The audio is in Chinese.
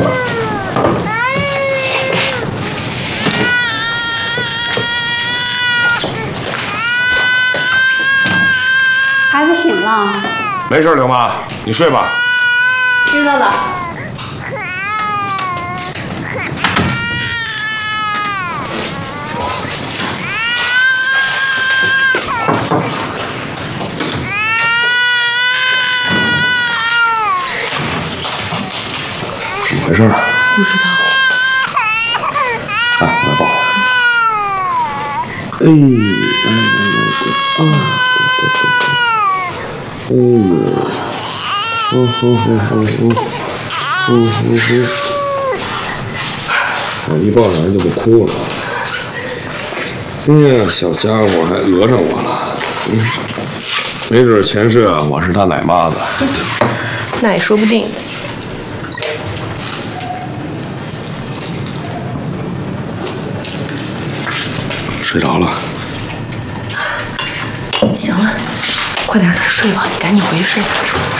孩子醒了。 没事，刘妈，你睡吧。 知道了。 怎么回事？ 不知道。 来，我来抱。哎，我一抱上人就不哭了。哎呀，小家伙还讹上我了。没准前世啊，我是他奶妈子。 那也说不定。 睡着了。 行了，快点睡吧，你赶紧回去睡吧。